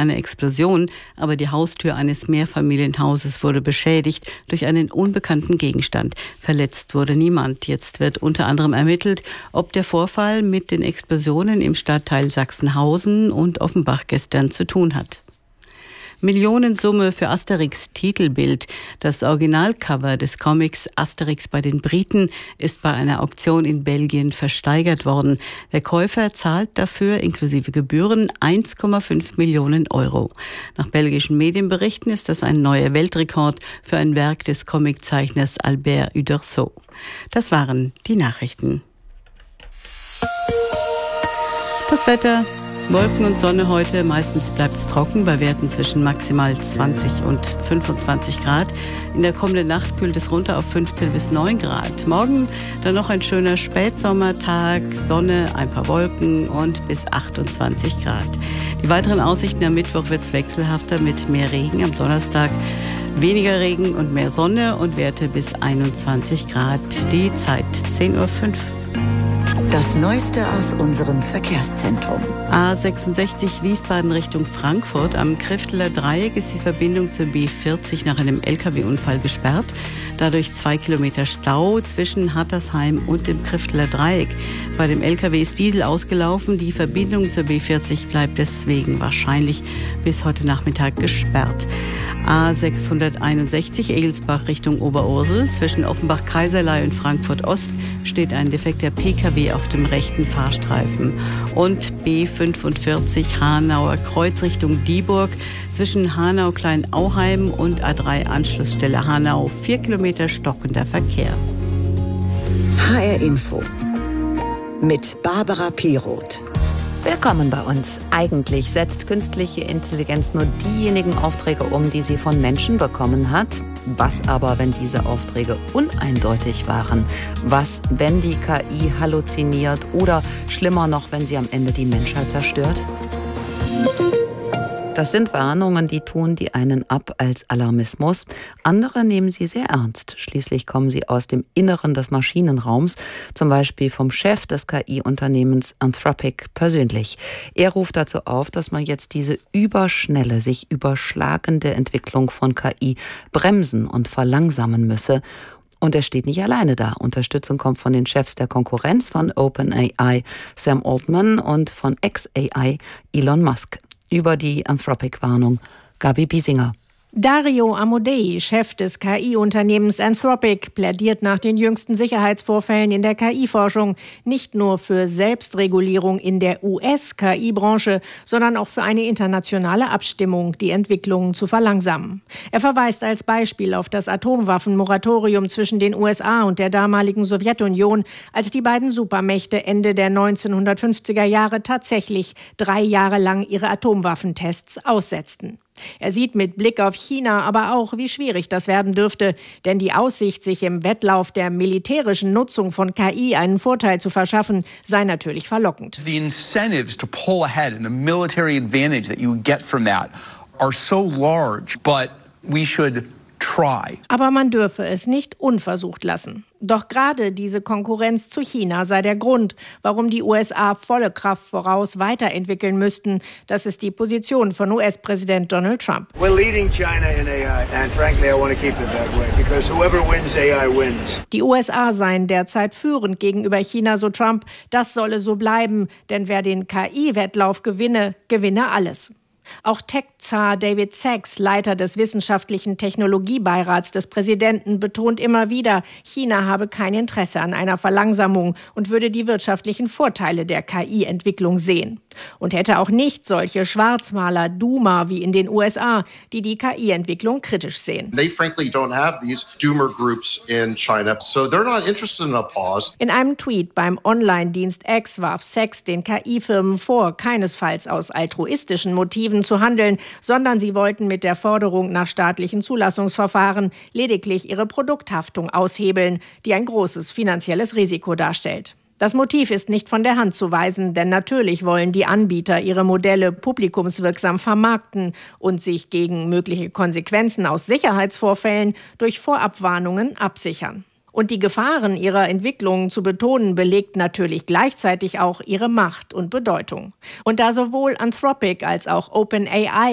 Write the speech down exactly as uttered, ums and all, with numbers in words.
einer Explosion, aber die Haustür eines Mehrfamilienhauses wurde beschädigt durch einen unbekannten Gegenstand. Verletzt wurde niemand. Jetzt wird unter anderem ermittelt, ob der Vorfall mit den Explosionen im Stadtteil Sachsenhausen und Offenbach gestern zu tun hat. Millionensumme für Asterix Titelbild. Das Originalcover des Comics Asterix bei den Briten ist bei einer Auktion in Belgien versteigert worden. Der Käufer zahlt dafür inklusive Gebühren eins Komma fünf Millionen Euro. Nach belgischen Medienberichten ist das ein neuer Weltrekord für ein Werk des Comiczeichners Albert Uderzo. Das waren die Nachrichten. Das Wetter. Wolken und Sonne heute, meistens bleibt es trocken, bei Werten zwischen maximal zwanzig und fünfundzwanzig Grad. In der kommenden Nacht kühlt es runter auf fünfzehn bis neun Grad. Morgen dann noch ein schöner Spätsommertag, Sonne, ein paar Wolken und bis achtundzwanzig Grad. Die weiteren Aussichten am Mittwoch wird es wechselhafter mit mehr Regen, am Donnerstag weniger Regen und mehr Sonne und Werte bis einundzwanzig Grad. Die Zeit zehn Uhr fünf. Das Neueste aus unserem Verkehrszentrum. A sechsundsechzig Wiesbaden Richtung Frankfurt. Am Krifteler Dreieck ist die Verbindung zur B vierzig nach einem L K W-Unfall gesperrt. Dadurch zwei Kilometer Stau zwischen Hattersheim und dem Krifteler Dreieck. Bei dem L K W ist Diesel ausgelaufen. Die Verbindung zur B vierzig bleibt deswegen wahrscheinlich bis heute Nachmittag gesperrt. A sechshunderteinundsechzig Egelsbach Richtung Oberursel. Zwischen Offenbach-Kaiserlei und Frankfurt-Ost steht ein defekter P K W auf dem rechten Fahrstreifen. Und B fünfundvierzig Hanauer Kreuz Richtung Dieburg. Zwischen Hanau-Kleinauheim und A drei Anschlussstelle Hanau. Vier Kilometer stockender Verkehr. H R Info mit Barbara Piroth. Willkommen bei uns. Eigentlich setzt künstliche Intelligenz nur diejenigen Aufträge um, die sie von Menschen bekommen hat. Was aber, wenn diese Aufträge uneindeutig waren? Was, wenn die K I halluziniert oder schlimmer noch, wenn sie am Ende die Menschheit zerstört? Das sind Warnungen, die tun die einen ab als Alarmismus. Andere nehmen sie sehr ernst. Schließlich kommen sie aus dem Inneren des Maschinenraums, zum Beispiel vom Chef des K I-Unternehmens Anthropic persönlich. Er ruft dazu auf, dass man jetzt diese überschnelle, sich überschlagende Entwicklung von K I bremsen und verlangsamen müsse. Und er steht nicht alleine da. Unterstützung kommt von den Chefs der Konkurrenz, von OpenAI Sam Altman und von X A I Elon Musk. Über die Anthropic-Warnung Gabi Biesinger. Dario Amodei, Chef des K I-Unternehmens Anthropic, plädiert nach den jüngsten Sicherheitsvorfällen in der K I-Forschung nicht nur für Selbstregulierung in der U S-K I-Branche, sondern auch für eine internationale Abstimmung, die Entwicklungen zu verlangsamen. Er verweist als Beispiel auf das Atomwaffenmoratorium zwischen den U S A und der damaligen Sowjetunion, als die beiden Supermächte Ende der neunzehnhundertfünfziger Jahre tatsächlich drei Jahre lang ihre Atomwaffentests aussetzten. Er sieht mit Blick auf China aber auch, wie schwierig das werden dürfte, denn die Aussicht, sich im Wettlauf der militärischen Nutzung von K I einen Vorteil zu verschaffen, sei natürlich verlockend. The incentives to pull ahead and the military advantage that you would get from that are so large, but we should try. Aber man dürfe es nicht unversucht lassen. Doch gerade diese Konkurrenz zu China sei der Grund, warum die U S A volle Kraft voraus weiterentwickeln müssten. Das ist die Position von U S-Präsident Donald Trump. We're leading China in A I and frankly I want to keep it that way because whoever wins A I wins. Die U S A seien derzeit führend gegenüber China, so Trump. Das solle so bleiben, denn wer den K I-Wettlauf gewinne, gewinne alles. Auch Tech-Zar David Sachs, Leiter des wissenschaftlichen Technologiebeirats des Präsidenten, betont immer wieder, China habe kein Interesse an einer Verlangsamung und würde die wirtschaftlichen Vorteile der K I-Entwicklung sehen. Und hätte auch nicht solche Schwarzmaler, Doomer wie in den U S A, die die K I-Entwicklung kritisch sehen. They frankly don't have these doomer groups in China, so they're not interested in a pause. In einem Tweet beim Online-Dienst X warf Sachs den K I-Firmen vor, keinesfalls aus altruistischen Motiven zu handeln, sondern sie wollten mit der Forderung nach staatlichen Zulassungsverfahren lediglich ihre Produkthaftung aushebeln, die ein großes finanzielles Risiko darstellt. Das Motiv ist nicht von der Hand zu weisen, denn natürlich wollen die Anbieter ihre Modelle publikumswirksam vermarkten und sich gegen mögliche Konsequenzen aus Sicherheitsvorfällen durch Vorabwarnungen absichern. Und die Gefahren ihrer Entwicklung zu betonen, belegt natürlich gleichzeitig auch ihre Macht und Bedeutung. Und da sowohl Anthropic als auch OpenAI